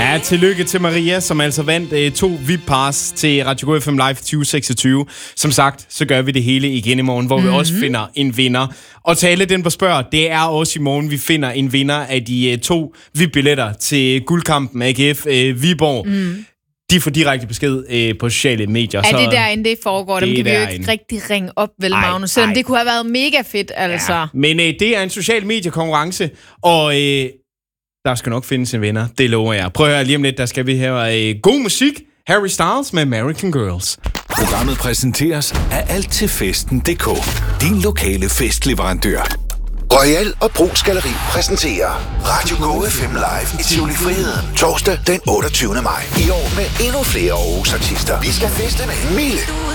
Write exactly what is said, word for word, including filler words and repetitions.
Ja, tillykke til Maria, som altså vandt øh, to V I P-pass til Radio Go F M Live tyve seksogtyve. Som sagt, så gør vi det hele igen i morgen, hvor mm-hmm. vi også finder en vinder. Og til alle den, der spørger, det er også i morgen, vi finder en vinder af de øh, to V I P-billetter til guldkampen A G F øh, Viborg. Mm. De får direkte besked øh, på sociale medier. Er det derinde, det foregår? Dem kan vi jo ikke derinde. rigtig ringe op, vel, Magnus? Selvom ej. Det kunne have været mega fedt, altså. Ja, men øh, det er en social mediekonkurrence, og øh, der skal nok findes en vinder. Det lover jeg. Prøv at høre lige om lidt, der skal vi have øh, god musik. Harry Styles med American Girls. Programmet præsenteres af alt til festen punktum d k. Din lokale festleverandør. Royal og Brugs Galleri præsenterer Radio Go F M Live i Tivoli Friheden torsdag den otteogtyvende maj. I år med endnu flere Aarhus artister. Vi skal feste med Mille,